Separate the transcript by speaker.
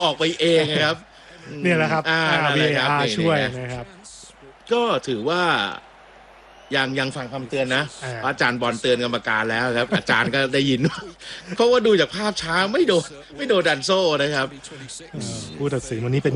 Speaker 1: ออกไปเองครับ
Speaker 2: เนี่ยแหละครับ VAR ช่วย
Speaker 1: นะ
Speaker 2: นะครับ
Speaker 1: ก็ถือว่ายังฟังคำเตือนนะอาจารย์บอลเตือนกรรมการแล้วครับอาจารย์ก็ได้ยินเพราะว่าดูจากภาพช้าไม่โดนดันโซ่นะครับ
Speaker 2: ผู้ตัดสินวันนี้เป็น